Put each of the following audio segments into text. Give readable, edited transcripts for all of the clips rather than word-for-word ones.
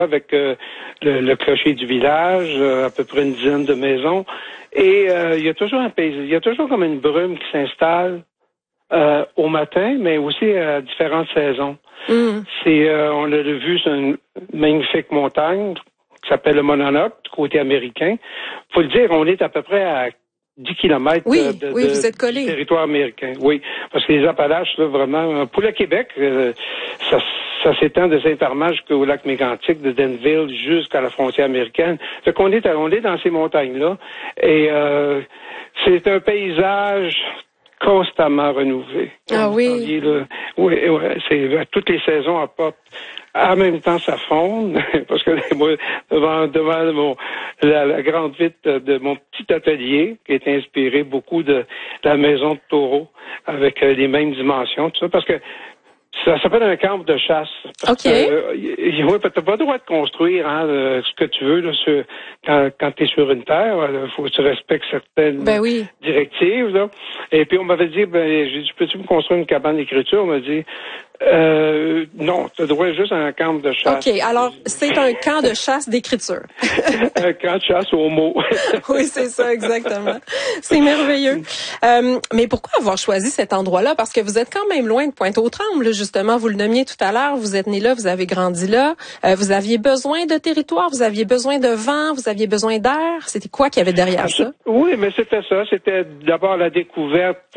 avec le clocher du village, à peu près une dizaine de maisons. Et il y a toujours il y a toujours comme une brume qui s'installe au matin, mais aussi à différentes saisons. On l'a vu sur une magnifique montagne qui s'appelle le Monadnock, du côté américain. Faut le dire, on est à peu près à 10 kilomètres vous êtes collé. du territoire américain. Oui, parce que les Appalaches, là, vraiment, pour le Québec, ça s'étend de Saint-Armand jusqu'au lac Mégantic, de Denville jusqu'à la frontière américaine. Fait qu'on est dans ces montagnes-là. Et c'est un paysage constamment renouvelé. Ah oui? Oui, c'est toutes les saisons apportent. En même temps, ça fonde, parce que moi, devant la grande vitre de mon petit atelier, qui est inspiré beaucoup de la maison de taureau, avec les mêmes dimensions, tout ça, parce que ça s'appelle un camp de chasse. OK. Oui, t'as pas le droit de construire ce que tu veux là, quand tu es sur une terre. Il faut que tu respectes certaines directives. Là. Et puis on m'avait dit, j'ai dit, peux-tu me construire une cabane d'écriture? On m'a dit, non, tu as droit juste à un camp de chasse. OK, alors c'est un camp de chasse d'écriture. Un camp de chasse aux mots. Oui, c'est ça, exactement. C'est merveilleux. Mais pourquoi avoir choisi cet endroit-là? Parce que vous êtes quand même loin de Pointe-aux-Trembles, justement. Vous le nommiez tout à l'heure. Vous êtes né là, vous avez grandi là. Vous aviez besoin de territoire, vous aviez besoin de vent, vous aviez besoin d'air. C'était quoi qu'il y avait derrière ça? Oui, mais c'était ça. C'était d'abord la découverte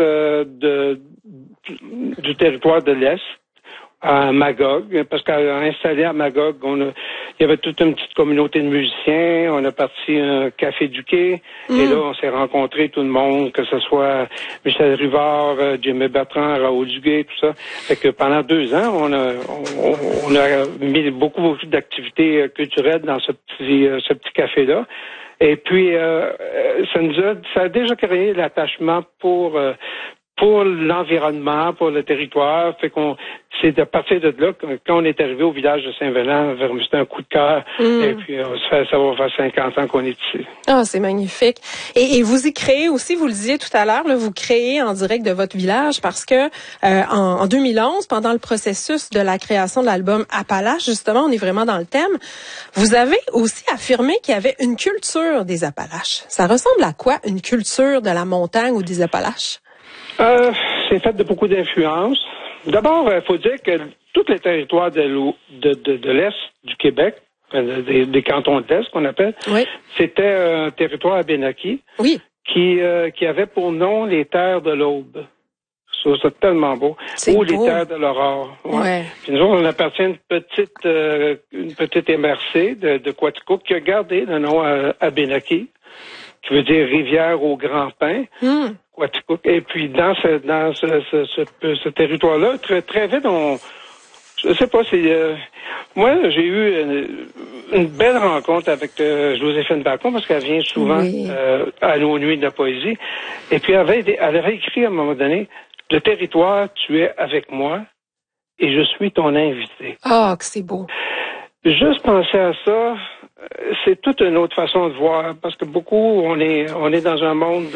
du territoire de l'Est. À Magog, parce qu'à installé à Magog, il y avait toute une petite communauté de musiciens, on a parti un café du quai, et là, on s'est rencontrés tout le monde, que ce soit Michel Rivard, Jimmy Bertrand, Raoul Duguay, tout ça. Fait que pendant 2 ans, on a mis beaucoup d'activités culturelles dans ce petit café-là. Et puis, ça a déjà créé l'attachement pour l'environnement, pour le territoire. Fait c'est à partir de là, quand on est arrivé au village de Saint-Venant, c'était un coup de cœur. Et puis, ça va faire 50 ans qu'on est ici. Ah, c'est magnifique. Et vous y créez aussi, vous le disiez tout à l'heure, là, vous créez en direct de votre village parce que en 2011, pendant le processus de la création de l'album Appalaches, justement, on est vraiment dans le thème, vous avez aussi affirmé qu'il y avait une culture des Appalaches. Ça ressemble à quoi, une culture de la montagne ou des Appalaches? C'est fait de beaucoup d'influences. D'abord, il faut dire que tous les territoires de l'Est du Québec, des cantons de l'Est qu'on appelle, c'était un territoire abénaki qui avait pour nom les terres de l'Aube. C'est tellement beau. Ou les terres de l'Aurore. Puis nous autres, on appartient à une petite MRC de Quaticook qui a gardé le nom Abénaki, qui veut dire rivière au grand pain. Et puis dans ce territoire-là, très très vite, je sais pas, moi j'ai eu une belle rencontre avec Joséphine Bacon parce qu'elle vient souvent à nos nuits de la poésie. Et puis elle avait écrit à un moment donné, le territoire, tu es avec moi et je suis ton invité. Ah, que c'est beau. Juste penser à ça, c'est toute une autre façon de voir parce que beaucoup on est dans un monde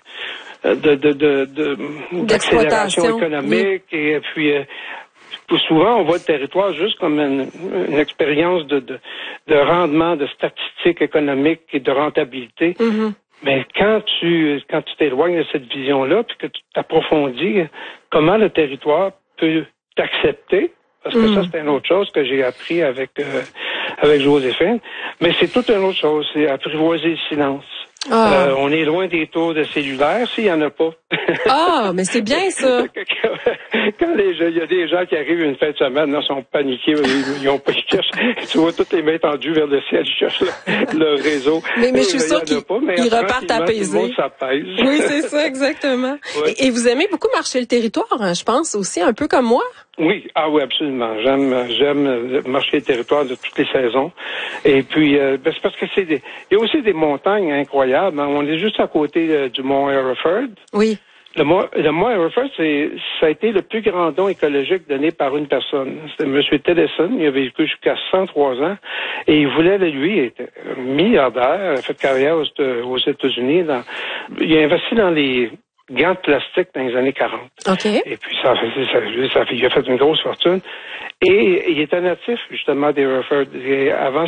d'accélération économique et puis souvent on voit le territoire juste comme une expérience de rendement, de statistiques économiques et de rentabilité. Mais quand tu t'éloignes de cette vision-là puis que tu t'approfondis comment le territoire peut t'accepter, parce que ça c'est une autre chose que j'ai appris avec Joséphine, mais c'est toute une autre chose, c'est apprivoiser le silence. On est loin des tours de cellulaire, s'il n'y en a pas. Ah, mais c'est bien ça. Quand il y a des gens qui arrivent une fin de semaine, là, sont paniqués, ils cherchent, tu vois toutes les mains tendues vers le ciel, ils cherchent le réseau. Mais je suis sûre qu'ils repartent apaisés. Oui, c'est ça, exactement. Et vous aimez beaucoup marcher le territoire, hein, je pense, aussi, un peu comme moi. Oui, absolument. J'aime marcher le territoire de toutes les saisons. Et puis, c'est parce que il y a aussi des montagnes incroyables. On est juste à côté du mont Hereford. Oui. Le mont Hereford, ça a été le plus grand don écologique donné par une personne. C'était M. Tennyson. Il a vécu jusqu'à 103 ans. Et il voulait, lui, il était milliardaire, il a fait carrière aux États-Unis. Il a investi dans les gants de plastique dans les années 40. Okay. Et puis il a fait une grosse fortune. Et il était natif, justement, des Rutherford. Avant